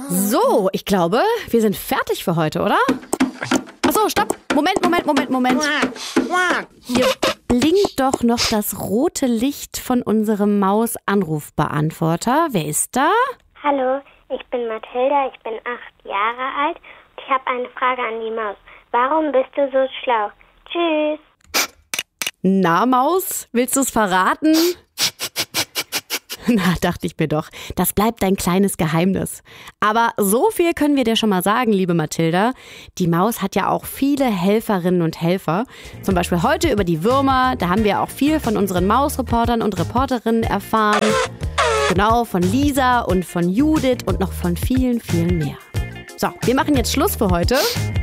So, ich glaube, wir sind fertig für heute, oder? Achso, stopp. Moment. Hier blinkt doch noch das rote Licht von unserem Maus-Anrufbeantworter. Wer ist da? Hallo, ich bin Mathilda, ich bin 8 Jahre alt und ich habe eine Frage an die Maus. Warum bist du so schlau? Tschüss. Na, Maus, willst du es verraten? Na, dachte ich mir doch. Das bleibt dein kleines Geheimnis. Aber so viel können wir dir schon mal sagen, liebe Mathilda. Die Maus hat ja auch viele Helferinnen und Helfer. Zum Beispiel heute über die Würmer. Da haben wir auch viel von unseren Mausreportern und Reporterinnen erfahren. Genau, von Lisa und von Judith und noch von vielen, vielen mehr. So, wir machen jetzt Schluss für heute.